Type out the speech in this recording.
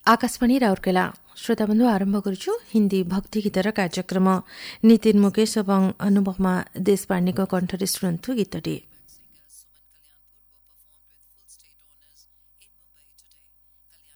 आकाशवाणी राउरकेला श्रोता बंधु आरंभ करुछु हिन्दी भक्ति गीतर कार्यक्रम नितिन मुकेश एवं अनुभवमा देशपाण्डेको कण्ठले शुणन्तु गीतटी।